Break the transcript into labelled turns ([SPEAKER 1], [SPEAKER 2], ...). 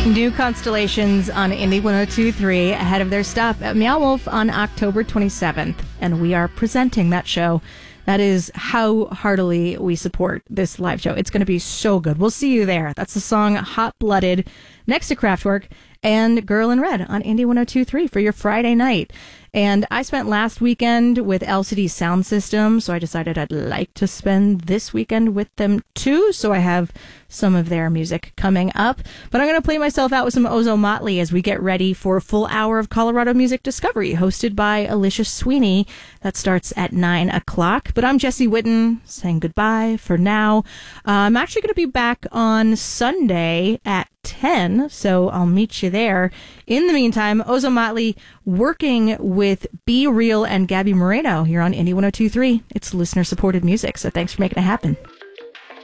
[SPEAKER 1] New Constellations on Indie 102.3 ahead of their stuff at Meow Wolf on October 27th. And we are presenting that show. That is how heartily we support this live show. It's going to be so good. We'll see you there. That's the song Hot Blooded next to Kraftwerk and Girl in Red on Indie 102.3 for your Friday night. And I spent last weekend with LCD Sound System, so I decided I'd like to spend this weekend with them too. So I have some of their music coming up. But I'm going to play myself out with some Ozomatli as we get ready for a full hour of Colorado Music Discovery, hosted by Alicia Sweeney. That starts at 9 o'clock. But I'm Jesse Witten saying goodbye for now. I'm actually going to be back on Sunday at 10, so I'll meet you there. In the meantime, Ozomatli working with Be Real and Gabby Moreno here on Indie 102.3. It's listener-supported music, so thanks for making it happen.